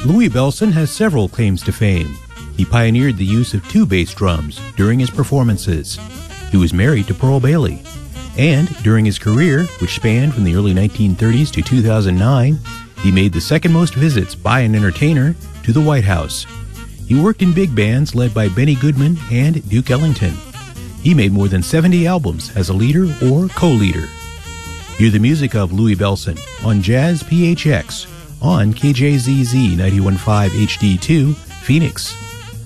Louis Bellson has several claims to fame. He pioneered the use of two bass drums during his performances. He was married to Pearl Bailey. And during his career, which spanned from the early 1930s to 2009, he made the second most visits by an entertainer to the White House. He worked in big bands led by Benny Goodman and Duke Ellington. He made more than 70 albums as a leader or co-leader. Hear the music of Louis Bellson on Jazz PHX on KJZZ 91.5 HD2, Phoenix.